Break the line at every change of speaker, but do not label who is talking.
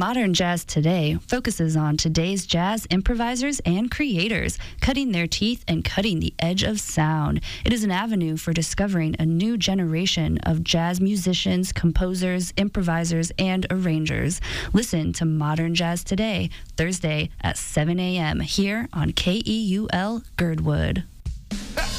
Modern Jazz Today focuses on today's jazz improvisers and creators, cutting their teeth and cutting the edge of sound. It is an avenue for discovering a new generation of jazz musicians, composers, improvisers, and arrangers. Listen to Modern Jazz Today, Thursday at 7 a.m. here on KEUL Girdwood.